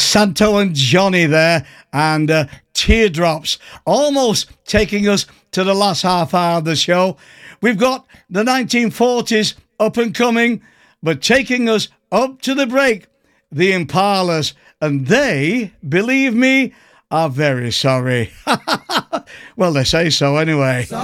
Santo and Johnny there, and Teardrops, almost taking us to the last half hour of the show. We've got the 1940s up and coming, but taking us up to the break, the Impalas, and they, believe me, are very sorry. Well, they say so anyway.